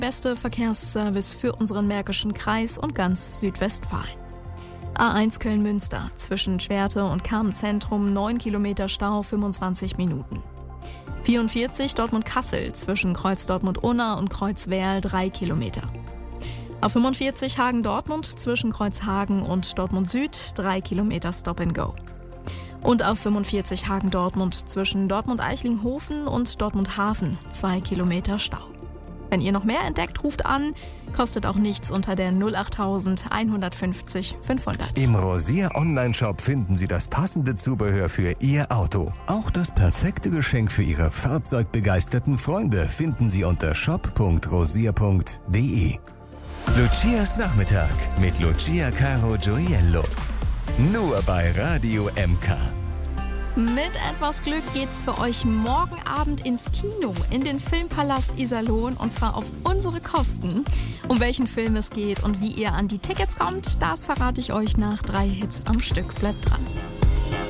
beste Verkehrsservice für unseren Märkischen Kreis und ganz Südwestfalen. A1 Köln-Münster, zwischen Schwerte und Carmen-Zentrum 9 Kilometer Stau, 25 Minuten. 44 Dortmund-Kassel, zwischen Kreuz Dortmund-Unna und Kreuz Werl 3 Kilometer. A45 Hagen-Dortmund, zwischen Kreuz Hagen und Dortmund Süd 3 Kilometer Stop and Go. Und auf 45 Hagen-Dortmund, zwischen Dortmund-Eichlinghofen und Dortmund-Hafen 2 Kilometer Stau. Wenn ihr noch mehr entdeckt, ruft an. Kostet auch nichts unter der 08000 150 500. Im Rosier Online-Shop finden Sie das passende Zubehör für Ihr Auto. Auch das perfekte Geschenk für Ihre fahrzeugbegeisterten Freunde finden Sie unter shop.rosier.de. Lucias Nachmittag mit Lucia Caro Gioiello. Nur bei Radio MK. Mit etwas Glück geht's für euch morgen Abend ins Kino, in den Filmpalast Iserlohn, und zwar auf unsere Kosten. Um welchen Film es geht und wie ihr an die Tickets kommt, das verrate ich euch nach 3 Hits am Stück. Bleibt dran.